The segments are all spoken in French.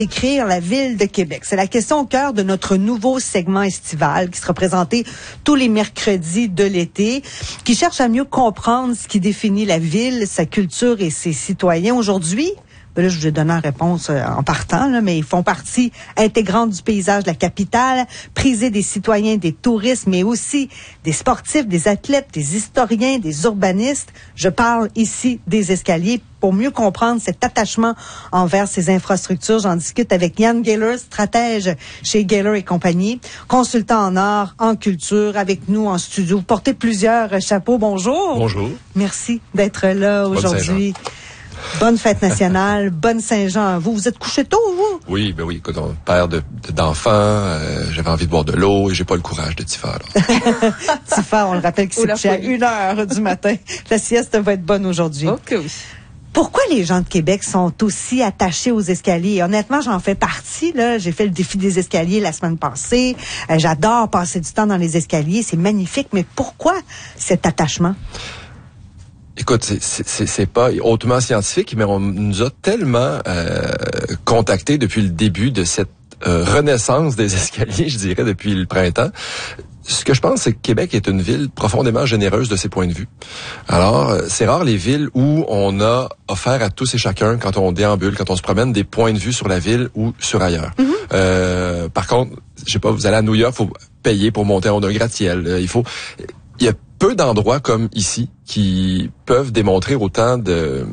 Écrire la ville de Québec. C'est la question au cœur de notre nouveau segment estival qui sera présenté tous les mercredis de l'été, qui cherche à mieux comprendre ce qui définit la ville, sa culture et ses citoyens. Aujourd'hui, là, je vous ai donné la réponse en partant, là, mais ils font partie intégrante du paysage de la capitale, prisés des citoyens, des touristes, mais aussi des sportifs, des athlètes, des historiens, des urbanistes. Je parle ici des escaliers. Pour mieux comprendre cet attachement envers ces infrastructures, j'en discute avec Yann Gaylor, stratège chez Gaylor et compagnie, consultant en art, en culture, avec nous en studio. Vous portez plusieurs chapeaux. Bonjour. Bonjour. Merci d'être là aujourd'hui. Bonne fête nationale, bonne Saint-Jean. Vous êtes couché tôt, vous? Oui, ben oui. Écoute, père d'enfants, j'avais envie de boire de l'eau et j'ai pas le courage de Tifa. Tifa, on le rappelle qu'il s'est couché à 1h du matin. La sieste va être bonne aujourd'hui. Ok, oui. Pourquoi les gens de Québec sont aussi attachés aux escaliers? Honnêtement, j'en fais partie, là. J'ai fait le défi des escaliers la semaine passée. J'adore passer du temps dans les escaliers. C'est magnifique. Mais pourquoi cet attachement? Écoute, c'est pas hautement scientifique, mais on nous a tellement contactés depuis le début de cette renaissance des escaliers, je dirais, depuis le printemps. Ce que je pense, c'est que Québec est une ville profondément généreuse de ses points de vue. Alors, c'est rare les villes où on a offert à tous et chacun, quand on déambule, quand on se promène, des points de vue sur la ville ou sur ailleurs. Mm-hmm. Par contre, je sais pas, vous allez à New York, faut payer pour monter en haut d'un gratte-ciel. Il y a peu d'endroits comme ici qui peuvent démontrer autant de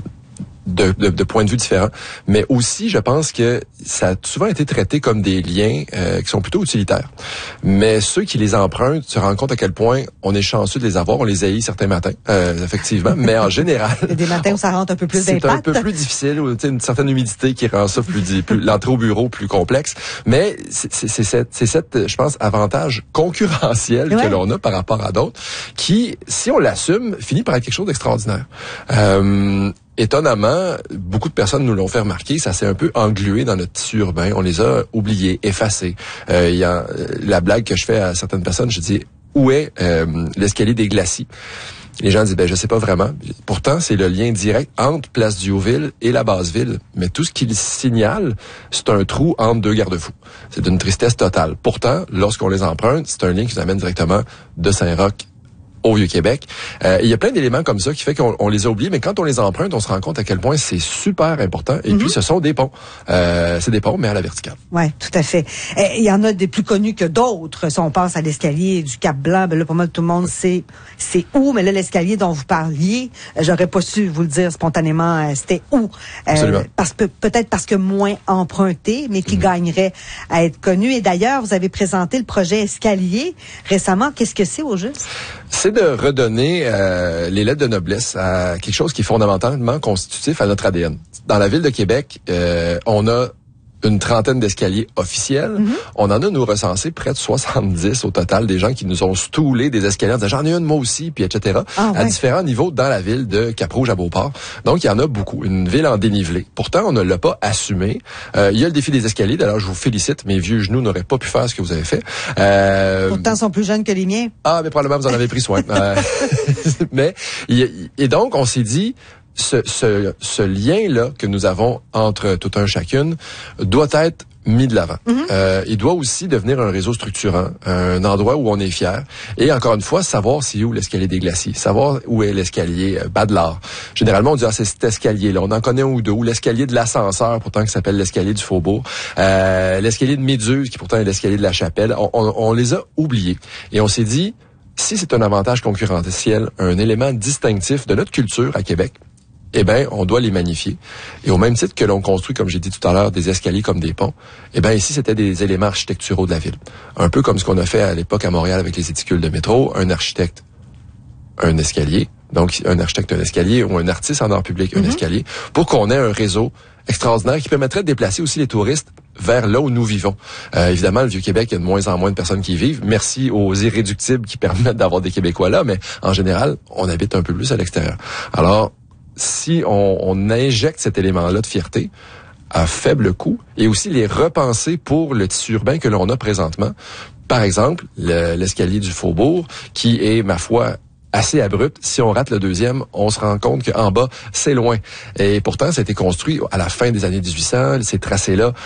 points de vue différents, mais aussi, je pense que ça a souvent été traité comme des liens qui sont plutôt utilitaires. Mais ceux qui les empruntent se rendent compte à quel point on est chanceux de les avoir. On les haït certains matins, effectivement, mais en général... Il y a des matins où ça rentre un peu plus d'impact. C'est un peu plus difficile, ou une certaine humidité qui rend ça plus l'entrée au bureau plus complexe. Mais c'est cette, je pense, avantage concurrentiel que l'on a par rapport à d'autres, qui, si on l'assume, finit par être quelque chose d'extraordinaire. Étonnamment, beaucoup de personnes nous l'ont fait remarquer, ça s'est un peu englué dans notre tissu urbain. On les a oubliés, effacés. Il y a la blague que je fais à certaines personnes, je dis, où est l'escalier des glacis? Les gens disent, je sais pas vraiment. Pourtant, c'est le lien direct entre Place Diouville et la Basse-Ville. Mais tout ce qu'il signale, c'est un trou entre deux garde-fous. C'est d'une tristesse totale. Pourtant, lorsqu'on les emprunte, c'est un lien qui nous amène directement de Saint-Roch au Vieux-Québec. Il y a plein d'éléments comme ça qui fait qu'on les a oubliés, mais quand on les emprunte, on se rend compte à quel point c'est super important. Et puis, ce sont des ponts. C'est des ponts, mais à la verticale. Oui, tout à fait. Il y en a des plus connus que d'autres. Si on pense à l'escalier du Cap-Blanc, là, pour moi, tout le monde sait c'est où, mais là, l'escalier dont vous parliez, j'aurais pas su vous le dire spontanément, c'était où. Peut-être parce que moins emprunté, mais qui gagnerait à être connu. Et d'ailleurs, vous avez présenté le projet Escalier récemment. Qu'est-ce que c'est au juste? C'est de redonner les lettres de noblesse à quelque chose qui est fondamentalement constitutif à notre ADN. Dans la ville de Québec, on a une trentaine d'escaliers officiels. On en a, nous, recensé près de 70 au total, des gens qui nous ont stoulé des escaliers en disant « j'en ai une moi aussi », puis etc., à différents niveaux dans la ville de Cap-Rouge à Beauport. Donc, il y en a beaucoup. Une ville en dénivelé. Pourtant, on ne l'a pas assumé. Il y a le défi des escaliers. D'ailleurs, je vous félicite. Mes vieux genoux n'auraient pas pu faire ce que vous avez fait. Pourtant, ils sont plus jeunes que les miens. Ah, mais probablement, vous en avez pris soin. Mais, et donc, on s'est dit... Ce lien-là que nous avons entre tout un chacune doit être mis de l'avant. Il doit aussi devenir un réseau structurant, un endroit où on est fier. Et encore une fois, savoir c'est où l'escalier des glaciers, savoir où est l'escalier Bas-de-l'Art. Généralement, on dit c'est cet escalier-là. On en connaît un ou deux. Ou l'escalier de l'ascenseur, pourtant qui s'appelle l'escalier du Faubourg. L'escalier de Méduse, qui pourtant est l'escalier de la Chapelle. On les a oubliés. Et on s'est dit, si c'est un avantage concurrentiel, un élément distinctif de notre culture à Québec, on doit les magnifier. Et au même titre que l'on construit, comme j'ai dit tout à l'heure, des escaliers comme des ponts, ici, c'était des éléments architecturaux de la ville. Un peu comme ce qu'on a fait à l'époque à Montréal avec les éticules de métro, un architecte, un escalier. Donc, un architecte, un escalier, ou un artiste en art public, un escalier, pour qu'on ait un réseau extraordinaire qui permettrait de déplacer aussi les touristes vers là où nous vivons. Évidemment, le Vieux-Québec, il y a de moins en moins de personnes qui y vivent. Merci aux irréductibles qui permettent d'avoir des Québécois là, mais en général, on habite un peu plus à l'extérieur. Alors, si on injecte cet élément-là de fierté à faible coût et aussi les repenser pour le tissu urbain que l'on a présentement. Par exemple, l'escalier du Faubourg, qui est, ma foi, assez abrupt. Si on rate le deuxième, on se rend compte qu'en bas, c'est loin. Et pourtant, ça a été construit à la fin des années 1800. Ces tracés-là